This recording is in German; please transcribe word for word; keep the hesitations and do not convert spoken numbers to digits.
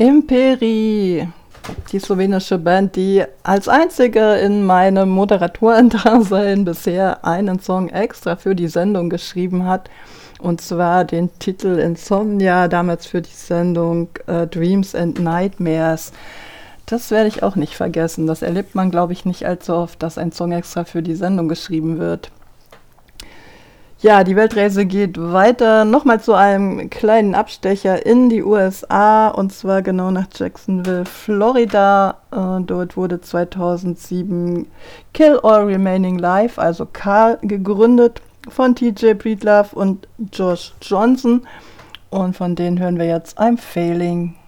Imperi, die slowenische Band, die als einzige in meinem Moderatorendasein bisher einen Song extra für die Sendung geschrieben hat. Und zwar den Titel Insomnia, damals für die Sendung äh, Dreams and Nightmares. Das werde ich auch nicht vergessen. Das erlebt man, glaube ich, nicht allzu oft, dass ein Song extra für die Sendung geschrieben wird. Ja, die Weltreise geht weiter. Nochmal zu einem kleinen Abstecher in die U S A, und zwar genau nach Jacksonville, Florida. Äh, dort wurde zweitausendsieben Kill All Remaining Life, also K, gegründet von T J Breedlove und Josh Johnson. Und von denen hören wir jetzt I'm Failing.